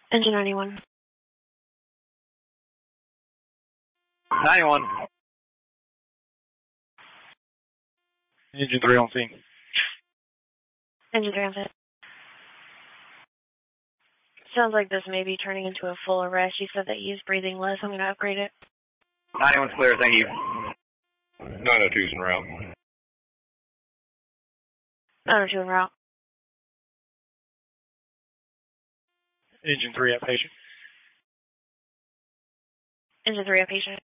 Engine 91. 91. Engine 3 on scene. Engine 3 on set. Sounds like this may be turning into a full arrest. You said that he's breathing less. I'm going to upgrade it. 91's clear, thank you. 902's en route. 902 en route. Engine 3 at patient. Engine 3 at patient.